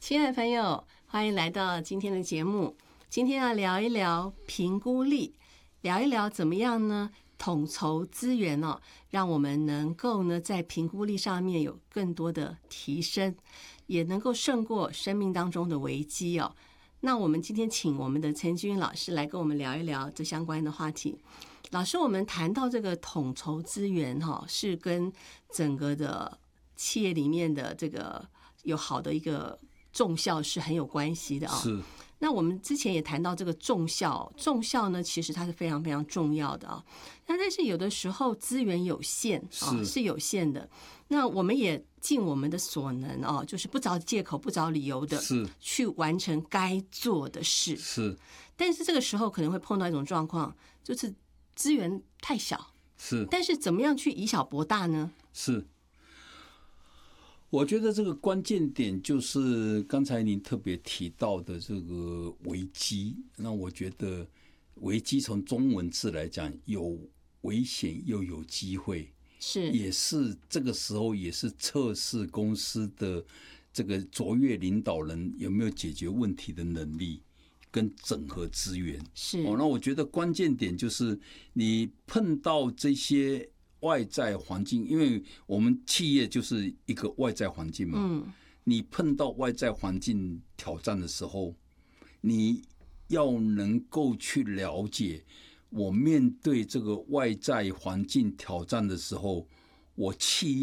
亲爱的朋友，欢迎来到今天的节目。今天要聊一聊评估力，聊一聊怎么样呢？统筹资源哦，让我们能够呢在评估力上面有更多的提升，也能够胜过生命当中的危机哦。那我们今天请我们的陈君老师来跟我们聊一聊这相关的话题。老师，我们谈到这个统筹资源哈，是跟整个的企业里面的这个有好的一个重效是很有关系的啊。 是。 那我们之前也谈到这个重效，重效呢，其实它是非常非常重要的啊。但是有的时候资源有限啊，是有限的。那我们也尽我们的所能啊，就是不找借口、不找理由的， 是去完成该做的事。 是。 但是这个时候可能会碰到一种状况，就是资源太小。 是。 但是怎么样去以小博大呢？ 是。我觉得这个关键点就是刚才您特别提到的这个危机。那我觉得危机从中文字来讲，有危险又有机会，也是这个时候也是测试公司的这个卓越领导人有没有解决问题的能力跟整合资源。那我觉得关键点就是你碰到这些外在环境，因为我们企业就是一个外在环境嘛。你碰到外在环境挑战的时候，你要能够去了解，我面对这个外在环境挑战的时候，我企业